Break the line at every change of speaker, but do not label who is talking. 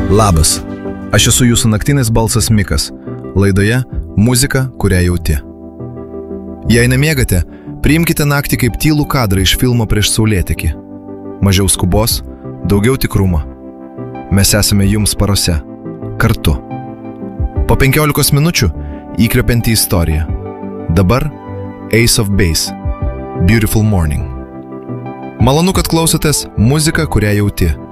Labas, aš esu jūsų naktinis balsas Mikas, laidoje Muzika, kurią jauti. Jei nemiegate, priimkite naktį kaip tylų kadrą iš filmo Prieš saulėtekį. Mažiau skubos, daugiau tikrumo. Mes esame jums parose, kartu. Po 15 minučių įkvepianti istorija. Dabar Ace of Base, Beautiful Morning. Malonu, kad klausotės Muzika, kurią jauti.